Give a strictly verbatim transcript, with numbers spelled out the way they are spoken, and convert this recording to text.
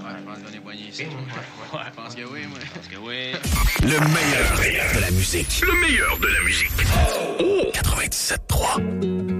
Ouais, je pense qu'on est poigné ici. Ouais, ouais, je pense que oui, moi. Je pense que oui. Le meilleur de la musique. Le meilleur de la musique.